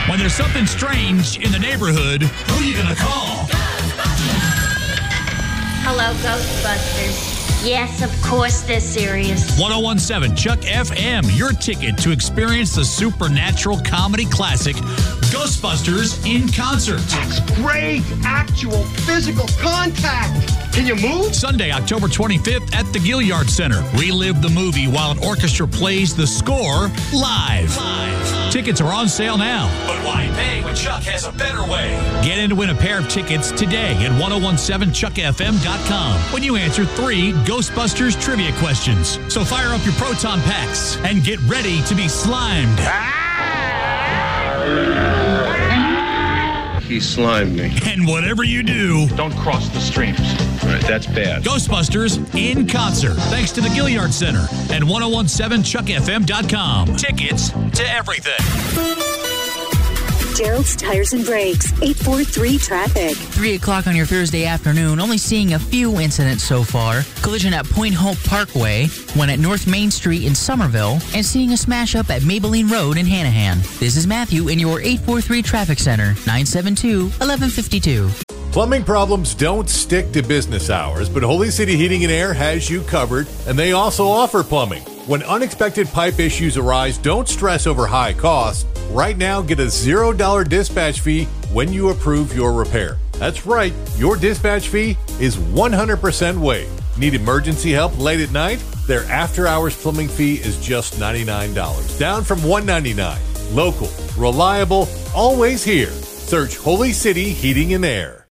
When there's something strange in the neighborhood, who are you going to call? Hello, Ghostbusters. Yes, of course they're serious. 1017 Chuck FM, your ticket to experience the supernatural comedy classic Ghostbusters in concert. That's great actual physical contact. Can you move? Sunday, October 25th at the Gilliard Center. Relive the movie while an orchestra plays the score live. Tickets are on sale now. But why pay when Chuck has a better way? Get in to win a pair of tickets today at 1017chuckfm.com when you answer 3 Ghostbusters trivia questions. So fire up your proton packs and get ready to be slimed. He slimed me. And whatever you do, don't cross the streams. All right, that's bad. Ghostbusters in concert. Thanks to the Gilliard Center and 1017chuckfm.com. Tickets to everything. Gerald's Tires and Brakes, 843 traffic. 3 o'clock on your Thursday afternoon, only seeing a few incidents so far. Collision at Point Hope Parkway, one at North Main Street in Somerville, and seeing a smash up at Maybelline Road in Hanahan. This is Matthew in your 843 Traffic Center, 972-1152. Plumbing problems don't stick to business hours, but Holy City Heating and Air has you covered, and they also offer plumbing. When unexpected pipe issues arise, don't stress over high costs. Right now, get a $0 dispatch fee when you approve your repair. That's right, your dispatch fee is 100% waived. Need emergency help late at night? Their after-hours plumbing fee is just $99, down from $199. Local, reliable, always here. Search Holy City Heating and Air.